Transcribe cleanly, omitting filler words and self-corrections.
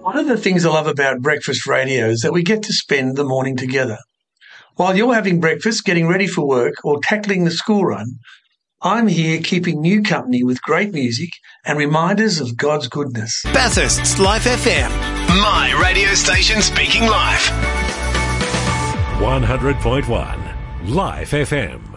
One of the things I love about breakfast radio is that we get to spend the morning together. While you're having breakfast, getting ready for work, or tackling the school run, I'm here keeping you company with great music and reminders of God's goodness. Bathurst's Life FM. My radio station speaking live. 100.1 Life FM.